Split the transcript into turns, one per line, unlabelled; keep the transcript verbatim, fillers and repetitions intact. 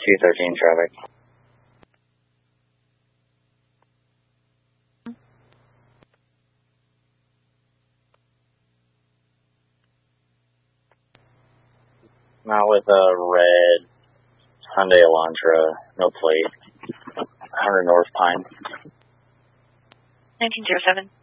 two thirteen traffic. Not with a red Hyundai Elantra, no plate, one hundred North Pine.
nineteen oh seven.